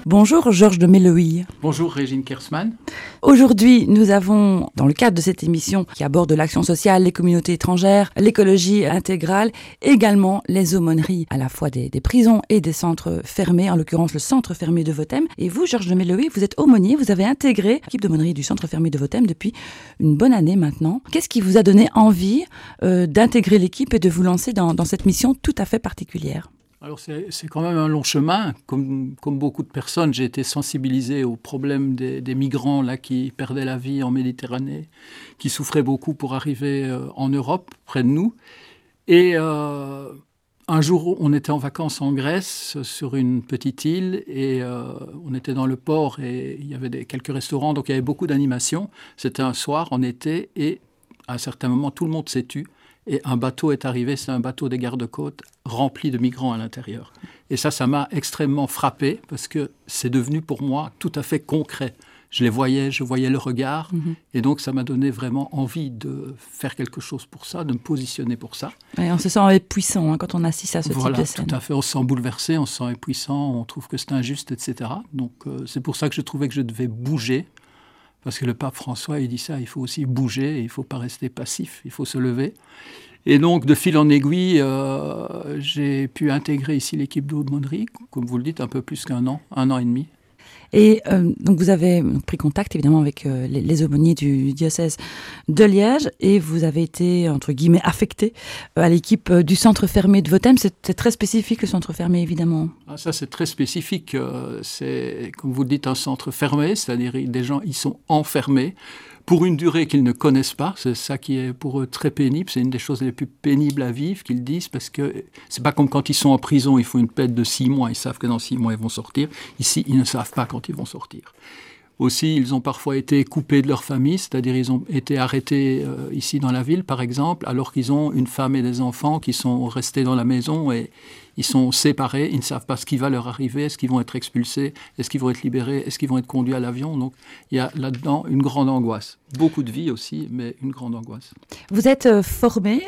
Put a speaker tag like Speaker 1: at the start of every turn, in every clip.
Speaker 1: Bonjour Georges de Melloy.
Speaker 2: Bonjour Régine Kersman.
Speaker 1: Aujourd'hui, nous avons, dans le cadre de cette émission qui aborde l'action sociale, les communautés étrangères, l'écologie intégrale, également les aumôneries, à la fois des prisons et des centres fermés, en l'occurrence le centre fermé de Vothem. Et vous, Georges de Melloy, vous êtes aumônier, vous avez intégré l'équipe d'aumônerie du centre fermé de Vothem depuis une bonne année maintenant. Qu'est-ce qui vous a donné envie d'intégrer l'équipe et de vous lancer dans cette mission tout à fait particulière ?
Speaker 2: Alors c'est quand même un long chemin. Comme beaucoup de personnes, j'ai été sensibilisé au problème des migrants là, qui perdaient la vie en Méditerranée, qui souffraient beaucoup pour arriver en Europe, près de nous. Et un jour, on était en vacances en Grèce, sur une petite île, et on était dans le port, et il y avait quelques restaurants, donc il y avait beaucoup d'animations. C'était un soir, en été, et à un certain moment, tout le monde s'est tu. Et un bateau est arrivé, c'est un bateau des gardes-côtes rempli de migrants à l'intérieur. Et ça m'a extrêmement frappé parce que c'est devenu pour moi tout à fait concret. Je les voyais, je voyais le regard. Et donc ça m'a donné vraiment envie de faire quelque chose pour ça, de me positionner pour ça.
Speaker 1: Et on se sent épuisant quand on assiste à ce type de scène.
Speaker 2: Voilà, tout à fait. On se sent bouleversé, on se sent épuisant, on trouve que c'est injuste, etc. Donc c'est pour ça que je trouvais que je devais bouger. Parce que le pape François, il dit ça, il faut aussi bouger, il ne faut pas rester passif, il faut se lever. Et donc, de fil en aiguille, j'ai pu intégrer ici l'équipe d'aumônerie, comme vous le dites, un peu plus un an et demi.
Speaker 1: Et donc vous avez pris contact évidemment avec les aumôniers du diocèse de Liège et vous avez été, entre guillemets, affecté à l'équipe du centre fermé de Vothem. C'est très spécifique le centre fermé évidemment.
Speaker 2: Ah, ça c'est très spécifique. C'est, comme vous le dites, un centre fermé, c'est-à-dire des gens ils sont enfermés pour une durée qu'ils ne connaissent pas. C'est ça qui est pour eux très pénible. C'est une des choses les plus pénibles à vivre qu'ils disent parce que c'est pas comme quand ils sont en prison, il faut une peine de 6 mois. Ils savent que dans 6 mois, ils vont sortir. Ici, ils ne savent pas quand ils vont sortir. Aussi, ils ont parfois été coupés de leur famille, c'est-à-dire ils ont été arrêtés ici dans la ville, par exemple, alors qu'ils ont une femme et des enfants qui sont restés dans la maison et ils sont séparés, ils ne savent pas ce qui va leur arriver, est-ce qu'ils vont être expulsés, est-ce qu'ils vont être libérés, est-ce qu'ils vont être conduits à l'avion. Donc il y a là-dedans une grande angoisse. Beaucoup de vie aussi, mais une grande angoisse.
Speaker 1: Vous êtes formé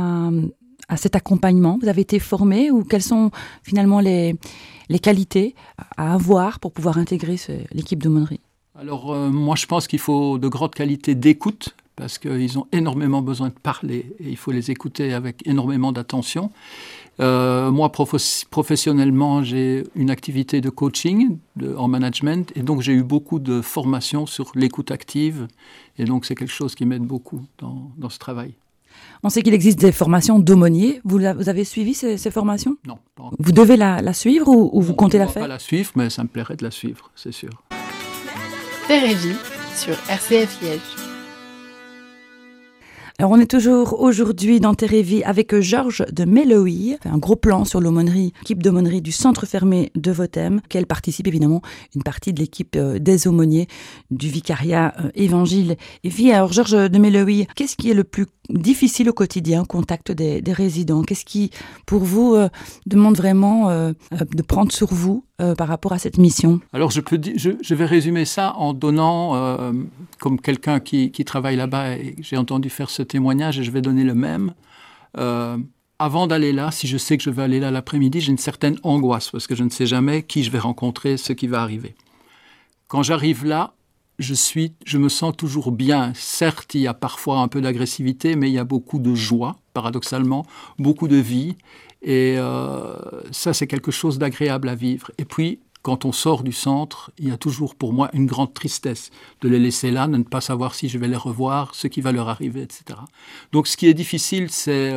Speaker 1: à cet accompagnement, vous avez été formé ou quelles sont finalement les qualités à avoir pour pouvoir intégrer l'équipe d'aumônerie ?
Speaker 2: Alors, moi, je pense qu'il faut de grandes qualités d'écoute, parce qu'ils ont énormément besoin de parler, et il faut les écouter avec énormément d'attention. Moi, professionnellement, j'ai une activité de coaching en management, et donc j'ai eu beaucoup de formations sur l'écoute active, et donc c'est quelque chose qui m'aide beaucoup dans ce travail.
Speaker 1: On sait qu'il existe des formations d'aumôniers. Vous avez suivi ces formations ?
Speaker 2: Non. Pas
Speaker 1: vous devez la suivre ou vous comptez la faire ?
Speaker 2: Je ne vais pas la suivre, mais ça me plairait de la suivre, c'est sûr.
Speaker 3: Terre et Vie sur RCF Liège.
Speaker 1: Alors on est toujours aujourd'hui dans Terre et Vie avec Georges de Melloy, un gros plan sur l'aumônerie, l'équipe d'aumônerie du centre fermé de Vothem, qu'elle participe évidemment une partie de l'équipe des aumôniers du vicariat Évangile et Vie. Alors Georges de Melloy, qu'est-ce qui est le plus difficile au quotidien au contact des résidents ? Qu'est-ce qui pour vous demande vraiment de prendre sur vous par rapport à cette mission ?
Speaker 2: Alors je vais résumer ça en donnant, comme quelqu'un qui travaille là-bas, et j'ai entendu faire ce témoignage et je vais donner le même. Avant d'aller là, si je sais que je vais aller là l'après-midi, j'ai une certaine angoisse parce que je ne sais jamais qui je vais rencontrer, ce qui va arriver. Quand j'arrive là, je me sens toujours bien. Certes, il y a parfois un peu d'agressivité, mais il y a beaucoup de joie, paradoxalement, beaucoup de vie. Et ça, c'est quelque chose d'agréable à vivre. Et puis, quand on sort du centre, il y a toujours pour moi une grande tristesse de les laisser là, de ne pas savoir si je vais les revoir, ce qui va leur arriver, etc. Donc, ce qui est difficile, c'est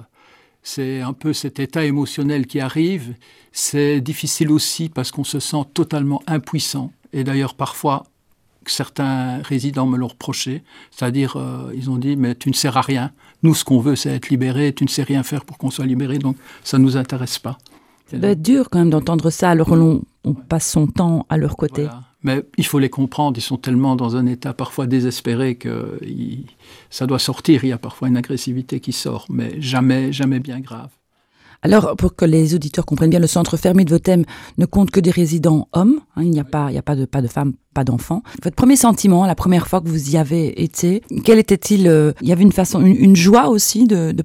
Speaker 2: un peu cet état émotionnel qui arrive. C'est difficile aussi parce qu'on se sent totalement impuissant. Et d'ailleurs, parfois, certains résidents me l'ont reproché, c'est-à-dire ils ont dit « mais tu ne sers à rien, nous ce qu'on veut c'est être libéré, tu ne sais rien faire pour qu'on soit libéré, donc ça ne nous intéresse pas ».
Speaker 1: Ça doit être dur quand même d'entendre ça alors qu'on passe son temps à leur côté.
Speaker 2: Voilà. Mais il faut les comprendre, ils sont tellement dans un état parfois désespéré que ça doit sortir, il y a parfois une agressivité qui sort, mais jamais bien grave.
Speaker 1: Alors, pour que les auditeurs comprennent bien, le centre fermé de Vothem ne compte que des résidents hommes. Il n'y a pas de femmes, pas d'enfants. Votre premier sentiment, la première fois que vous y avez été, quel était-il ? Il y avait une joie aussi de